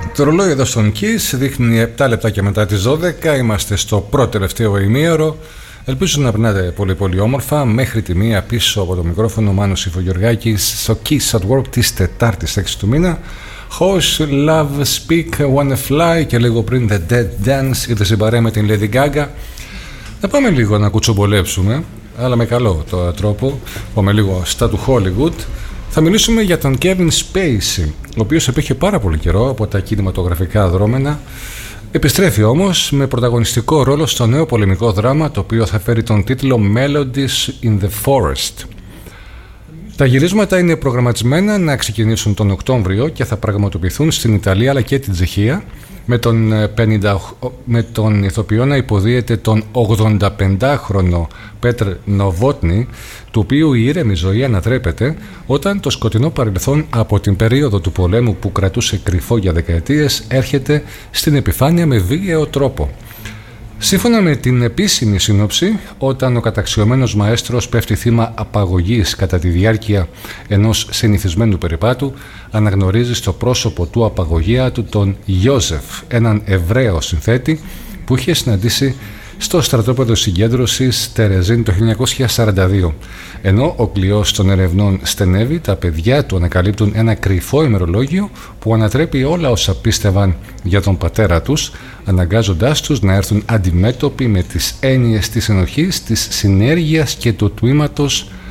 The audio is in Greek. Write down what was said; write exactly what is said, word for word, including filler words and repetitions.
Το ρολόι εδώ στον Kiss δείχνει επτά λεπτάκια μετά τις δώδεκα. Είμαστε στο πρώτο τελευταίο ημίωρο. Ελπίζω να περνάτε πολύ πολύ όμορφα. Μέχρι τη μία πίσω από το μικρόφωνο Μάνος Ιφογεωργάκης στο Kiss at Work της Τετάρτης έξι του μήνα. House, Love, Speak, Wanna Fly και λίγο πριν The Dead Dance ήρθε συμπαρέ με την Lady Gaga. Να πάμε λίγο να κουτσομπολέψουμε, αλλά με καλό το τρόπο. Πάμε λίγο στα του Hollywood. Θα μιλήσουμε για τον Kevin Spacey, ο οποίος επέχε πάρα πολύ καιρό από τα κινηματογραφικά δρόμενα. Επιστρέφει όμως με πρωταγωνιστικό ρόλο στο νέο πολεμικό δράμα, το οποίο θα φέρει τον τίτλο Melodies in the Forest. Τα γυρίσματα είναι προγραμματισμένα να ξεκινήσουν τον Οκτώβριο και θα πραγματοποιηθούν στην Ιταλία αλλά και την Τσεχία, με τον, πενήντα, με τον ηθοποιό να υποδίεται τον ογδονταπεντάχρονο Πέτρ Νοβότνη, του οποίου η ήρεμη ζωή ανατρέπεται όταν το σκοτεινό παρελθόν από την περίοδο του πολέμου που κρατούσε κρυφό για δεκαετίες έρχεται στην επιφάνεια με βίαιο τρόπο. Σύμφωνα με την επίσημη σύνοψη, όταν ο καταξιωμένος μαέστρος πέφτει θύμα απαγωγής κατά τη διάρκεια ενός συνηθισμένου περιπάτου, αναγνωρίζει στο πρόσωπο του απαγωγέα του τον Ιώζεφ, έναν Εβραίο συνθέτη που είχε συναντήσει στο στρατόπεδο συγκέντρωσης Τερεζίν το χίλια εννιακόσια σαράντα δύο. Ενώ ο κλειός των ερευνών στενεύει, τα παιδιά του ανακαλύπτουν ένα κρυφό ημερολόγιο που ανατρέπει όλα όσα πίστευαν για τον πατέρα τους, αναγκάζοντάς τους να έρθουν αντιμέτωποι με τις έννοιες της ενοχής, της συνέργειας και του τμήματος